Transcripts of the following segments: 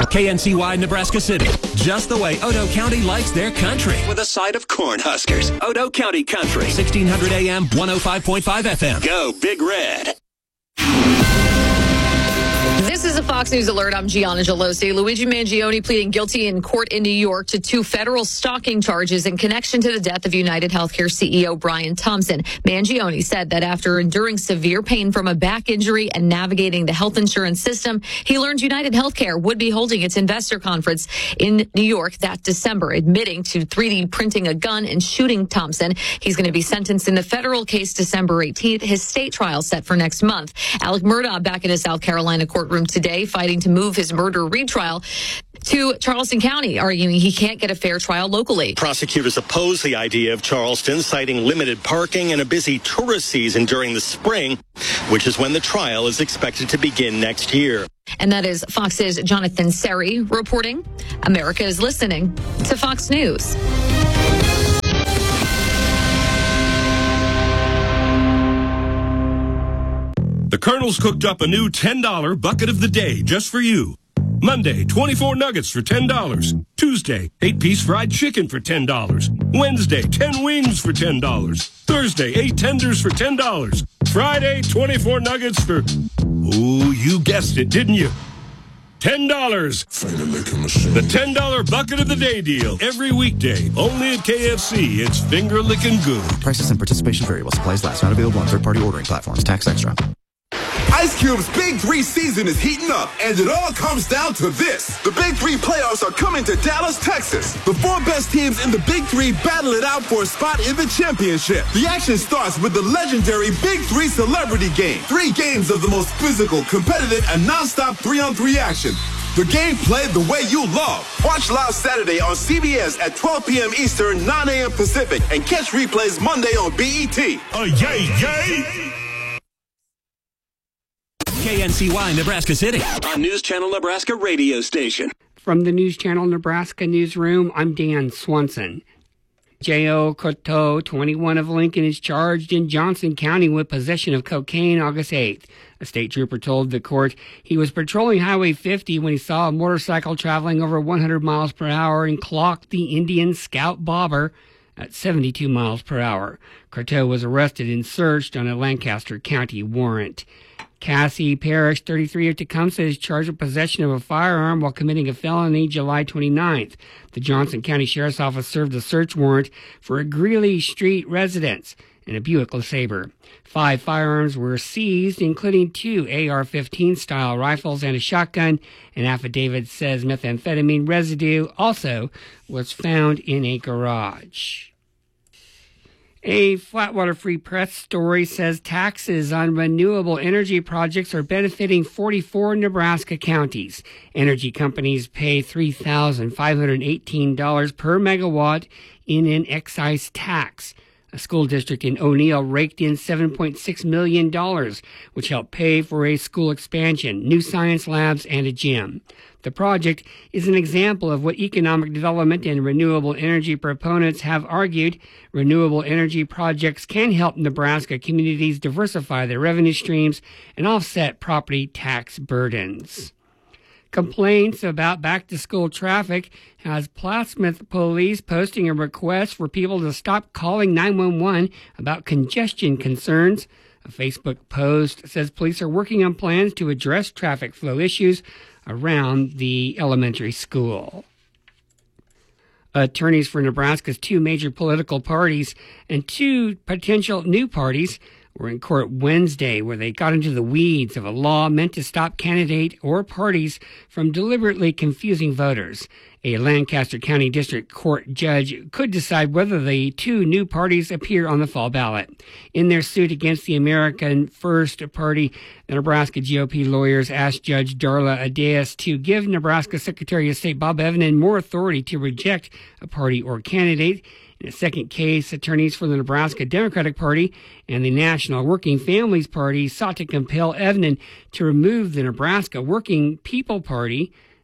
KNCY Nebraska City. Just the way Odo County likes their country. With a side of Cornhuskers. Odo County Country. 1600 AM, 105.5 FM. Go Big Red. This is a Fox News alert. I'm Gianna Gelosi. Luigi Mangione pleading guilty in court in New York to 2 federal stalking charges in connection to the death of United Healthcare CEO Brian Thompson. Mangione said that after enduring severe pain from a back injury and navigating the health insurance system, he learned United Healthcare would be holding its investor conference in New York that December, admitting to 3D printing a gun and shooting Thompson. He's going to be sentenced in the federal case December 18th. His state trial set for next month. Alec Murdaugh back in his South Carolina courtroom today, fighting to move his murder retrial to Charleston County, arguing he can't get a fair trial locally. Prosecutors oppose the idea of Charleston, citing limited parking and a busy tourist season during the spring, which is when the trial is expected to begin next year. And that is Fox's Jonathan Seri reporting. America is listening to Fox News. The Colonel's cooked up a new $10 bucket of the day just for you. Monday, 24 nuggets for $10. Tuesday, 8-piece fried chicken for $10. Wednesday, 10 wings for $10. Thursday, 8 tenders for $10. Friday, 24 nuggets for... Oh, you guessed it, didn't you? $10. The $10 bucket of the day deal. Every weekday. Only at KFC. It's finger licking good. Prices and participation vary while supplies last. Not available on third-party ordering platforms. Tax extra. Ice Cube's Big 3 season is heating up, and it all comes down to this. The Big 3 playoffs are coming to Dallas, Texas. The 4 best teams in the Big 3 battle it out for a spot in the championship. The action starts with the legendary Big 3 Celebrity Game. 3 games of the most physical, competitive, and nonstop 3-on-3 action. The game played the way you love. Watch live Saturday on CBS at 12 p.m. Eastern, 9 a.m. Pacific, and catch replays Monday on BET. Yay! KNCY Nebraska City. On News Channel Nebraska radio station. From the News Channel Nebraska newsroom, I'm Dan Swanson. J.O. Coteau, 21 of Lincoln, is charged in Johnson County with possession of cocaine August 8th. A state trooper told the court he was patrolling Highway 50 when he saw a motorcycle traveling over 100 miles per hour and clocked the Indian Scout Bobber at 72 miles per hour. Coteau was arrested and searched on a Lancaster County warrant. Cassie Parrish, 33 of Tecumseh, is charged with possession of a firearm while committing a felony July 29th. The Johnson County Sheriff's Office served a search warrant for a Greeley Street residence and a Buick LeSabre. 5 firearms were seized, including 2 AR-15 style rifles and a shotgun. An affidavit says methamphetamine residue also was found in a garage. A Flatwater Free Press story says taxes on renewable energy projects are benefiting 44 Nebraska counties. Energy companies pay $3,518 per megawatt in an excise tax. A school district in O'Neill raked in $7.6 million, which helped pay for a school expansion, new science labs, and a gym. The project is an example of what economic development and renewable energy proponents have argued. Renewable energy projects can help Nebraska communities diversify their revenue streams and offset property tax burdens. Complaints about back-to-school traffic has Plattsmouth police posting a request for people to stop calling 911 about congestion concerns. A Facebook post says police are working on plans to address traffic flow issues around the elementary school. Attorneys for Nebraska's 2 major political parties and 2 potential new parties were in court Wednesday, where they got into the weeds of a law meant to stop candidate or parties from deliberately confusing voters. A Lancaster County District Court judge could decide whether the 2 new parties appear on the fall ballot. In their suit against the American First Party, the Nebraska GOP lawyers asked Judge Darla Adeas to give Nebraska Secretary of State Bob Evnen more authority to reject a party or candidate. In a second case, attorneys for the Nebraska Democratic Party and the National Working Families Party sought to compel Evnen to remove the Nebraska Working People Party.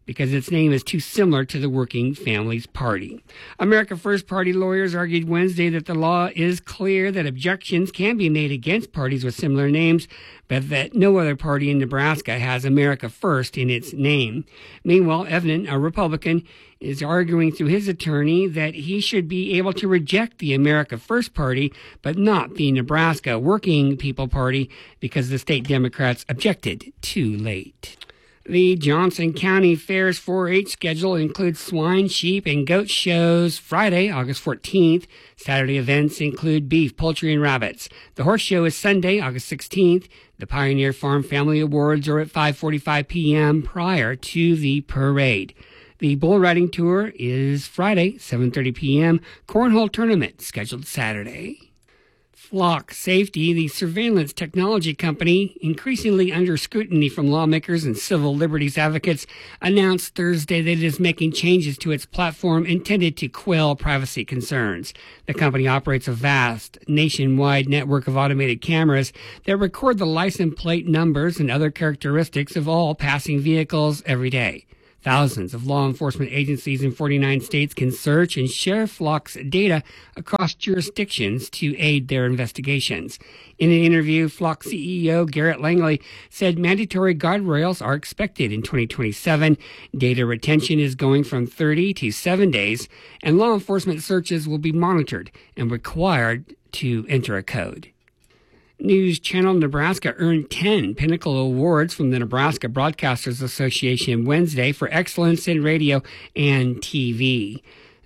because its name is too similar to the Working Families Party. America First Party lawyers argued Wednesday that the law is clear that objections can be made against parties with similar names, but that no other party in Nebraska has America First in its name. Meanwhile, Evan, a Republican, is arguing through his attorney that he should be able to reject the America First Party, but not the Nebraska Working People Party, because the state Democrats objected too late. The Johnson County Fair's 4-H schedule includes swine, sheep, and goat shows Friday, August 14th. Saturday events include beef, poultry, and rabbits. The horse show is Sunday, August 16th. The Pioneer Farm Family Awards are at 5:45 p.m. prior to the parade. The bull riding tour is Friday, 7:30 p.m. Cornhole tournament scheduled Saturday. Flock Safety, the surveillance technology company, increasingly under scrutiny from lawmakers and civil liberties advocates, announced Thursday that it is making changes to its platform intended to quell privacy concerns. The company operates a vast, nationwide network of automated cameras that record the license plate numbers and other characteristics of all passing vehicles every day. Thousands of law enforcement agencies in 49 states can search and share Flock's data across jurisdictions to aid their investigations. In an interview, Flock CEO Garrett Langley said mandatory guardrails are expected in 2027. Data retention is going from 30 to 7 days, and law enforcement searches will be monitored and required to enter a code. News Channel Nebraska earned 10 Pinnacle Awards from the Nebraska Broadcasters Association Wednesday for excellence in radio and TV.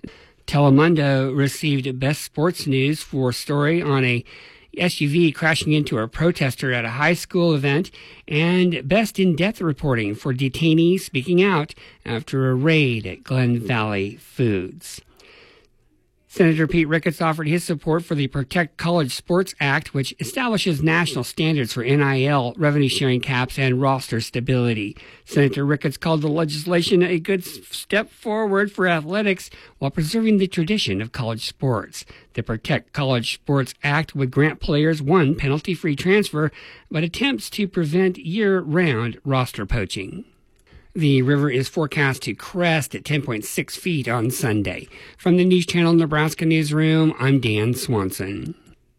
Telemundo received Best Sports News for a story on a SUV crashing into a protester at a high school event, and Best in-Depth reporting for detainees speaking out after a raid at Glen Valley Foods. Senator Pete Ricketts offered his support for the Protect College Sports Act, which establishes national standards for NIL, revenue-sharing caps, and roster stability. Senator Ricketts called the legislation a good step forward for athletics while preserving the tradition of college sports. The Protect College Sports Act would grant players one penalty-free transfer, but attempts to prevent year-round roster poaching. The river is forecast to crest at 10.6 feet on Sunday. From the News Channel Nebraska Newsroom, I'm Dan Swanson.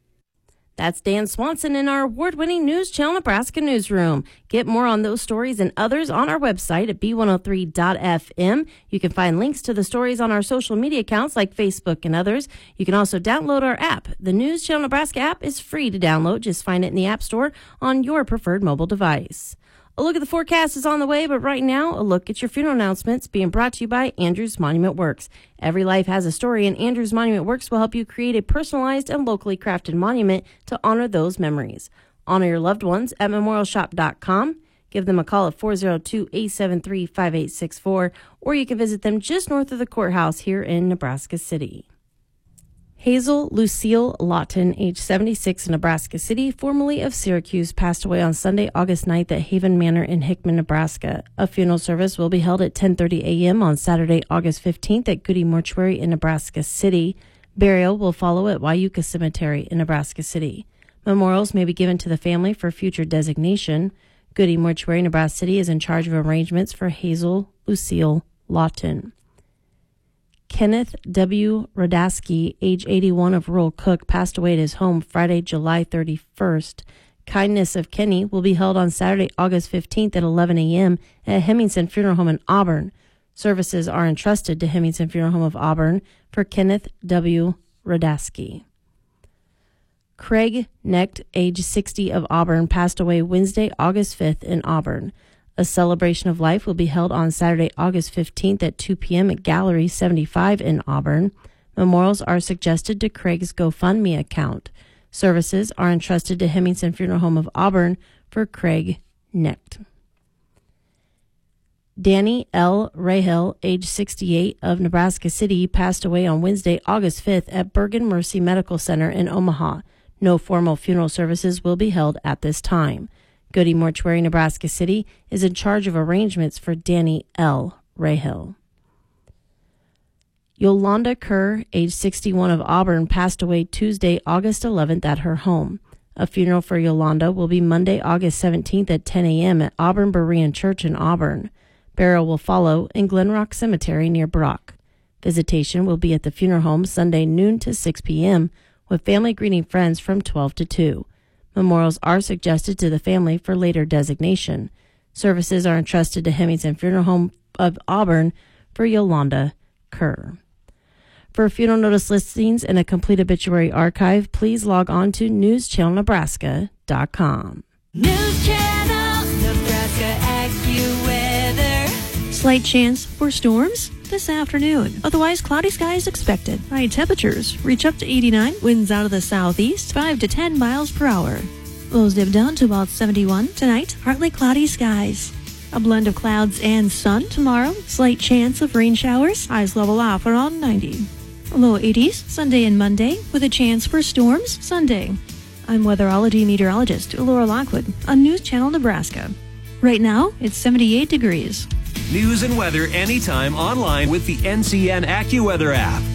That's Dan Swanson in our award-winning News Channel Nebraska Newsroom. Get more on those stories and others on our website at b103.fm. You can find links to the stories on our social media accounts like Facebook and others. You can also download our app. The News Channel Nebraska app is free to download. Just find it in the App Store on your preferred mobile device. A look at the forecast is on the way, but right now, a look at your funeral announcements being brought to you by Andrews Monument Works. Every life has a story, and Andrews Monument Works will help you create a personalized and locally crafted monument to honor those memories. Honor your loved ones at memorialshop.com. Give them a call at 402-873-5864, or you can visit them just north of the courthouse here in Nebraska City. Hazel Lucille Lawton, age 76, in Nebraska City, formerly of Syracuse, passed away on Sunday, August 9th at Haven Manor in Hickman, Nebraska. A funeral service will be held at 10:30 a.m. on Saturday, August 15th at Goody Mortuary in Nebraska City. Burial will follow at Wyuka Cemetery in Nebraska City. Memorials may be given to the family for future designation. Goody Mortuary, Nebraska City, is in charge of arrangements for Hazel Lucille Lawton. Kenneth W. Rodaski, age 81, of rural Cook, passed away at his home Friday, July 31st. Kindness of Kenny will be held on Saturday, August 15th at 11 a.m. at Hemmingson Funeral Home in Auburn. Services are entrusted to Hemmingson Funeral Home of Auburn for Kenneth W. Rodaski. Craig Necht, age 60, of Auburn, passed away Wednesday, August 5th in Auburn. A celebration of life will be held on Saturday, August 15th at 2 p.m. at Gallery 75 in Auburn. Memorials are suggested to Craig's GoFundMe account. Services are entrusted to Hemmingson Funeral Home of Auburn for Craig Necht. Danny L. Rahel, age 68, of Nebraska City, passed away on Wednesday, August 5th at Bergen Mercy Medical Center in Omaha. No formal funeral services will be held at this time. Goody Mortuary, Nebraska City, is in charge of arrangements for Danny L. Rahel. Yolanda Kerr, age 61, of Auburn, passed away Tuesday, August 11th at her home. A funeral for Yolanda will be Monday, August 17th at 10 a.m. at Auburn Berean Church in Auburn. Burial will follow in Glen Rock Cemetery near Brock. Visitation will be at the funeral home Sunday noon to 6 p.m., with family greeting friends from 12 to 2. Memorials are suggested to the family for later designation. Services are entrusted to Hemmingson Funeral Home of Auburn for Yolanda Kerr. For funeral notice listings and a complete obituary archive, please log on to newschannelnebraska.com. News Channel Nebraska AccuWeather. Slight chance for storms this afternoon. Otherwise, cloudy skies expected. High temperatures reach up to 89. Winds out of the southeast, 5 to 10 miles per hour. Lows dip down to about 71. Tonight, partly cloudy skies. A blend of clouds and sun tomorrow. Slight chance of rain showers. Highs level off around 90. Low 80s Sunday and Monday with a chance for storms Sunday. I'm weatherology meteorologist Laura Lockwood on News Channel Nebraska. Right now, it's 78 degrees. News and weather anytime online with the NCN AccuWeather app.